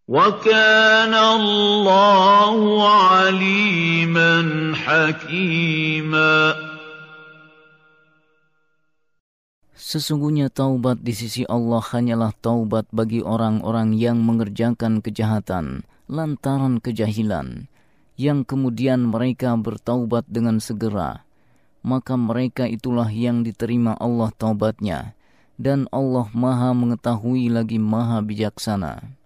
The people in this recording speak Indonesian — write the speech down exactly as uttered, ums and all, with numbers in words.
وَكَانَ اللَّهُ عَلِيمًا حَكِيمًا. Sesungguhnya taubat di sisi Allah hanyalah taubat bagi orang-orang yang mengerjakan kejahatan lantaran kejahilan, yang kemudian mereka bertaubat dengan segera, maka mereka itulah yang diterima Allah taubatnya, dan Allah Maha mengetahui lagi Maha bijaksana.